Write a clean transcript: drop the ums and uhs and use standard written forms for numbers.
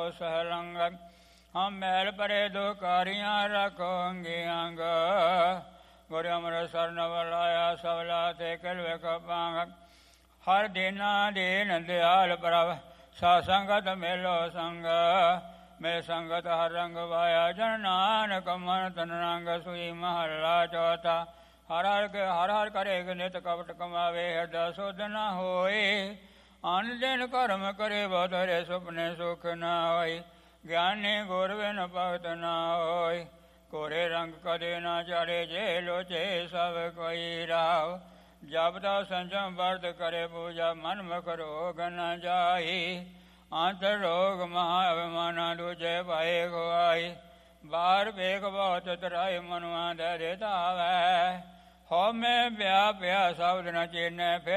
ਪਾਓ ਸਹਲੰਗ। ਹਮ ਮੈਲ ਪਰੇ ਦੁਕਾਰੀਆਂ ਰੱਖੋਗੇ ਅੰਗ। ਗੁਰ ਅੰਮ੍ਰਿਤ ਸਰਨ ਵਲਾਇਆ ਸਵਲਾ ਤੇ ਕਿਲਵੇ ਕਪਾਂਗ। ਹਰ ਦੀਨਾ ਦੀਨ ਦਿਆਲ ਪ੍ਰਭ ਸਾ ਸੰਗਤ ਮੇਲੋ ਸੰਗ। ਮੇ ਸੰਗਤ ਹਰ ਰੰਗ ਵਾਇਆ ਜਨ ਨਾਨਕ ਮਨ ਤਨ ਰੰਗ। ਸੂਈ ਮਹੱਲਾ ਚੌਥਾ। ਹਰ ਹਰ ਕਰੇ ਨਿਤ ਕਪਟ ਕਮਾਵੇ ਹਿਰਦਾ ਸੁਧ ਨ ਹੋਏ। ਅਨ ਦਿਨ ਕਰਮ ਕਰੇ ਬਹੁਤ ਹਰੇ ਸੁਪਨੇ ਸੁਖ ਨ ਹੋਈ। ਗਿਆਨੀ ਗੁਰ ਬਿਨ ਭਗਤ ਨ ਹੋਈ। ਕੋਰੇ ਰੰਗ ਕਦੇ ਨਾ ਚੜੇ ਜੇ ਲੋਚੇ ਸਭ ਕੋਈ ਰਾਵ। ਜਬ ਤਾ ਸੰਜਮ ਵਰਤ ਕਰੇ ਪੂਜਾ ਮਨ ਮੁਖ ਰੋਗ ਨ ਜਾਈ। ਅੰਤਰ ਰੋਗ ਮਹਾ ਅਭਿਮਾਨਾ ਦੂਜੇ ਪਾਏ ਖੁਆਈ। ਬਾਹਰ ਵੇਖ ਬਹੁਤ ਤਰਾਈ ਮਨੁਆ ਦੇ ਧਾਵੈ। ਹਉਮੈ ਵਿਆਪਿਆ ਸ਼ਬਦ ਨ ਚੀਨੈ।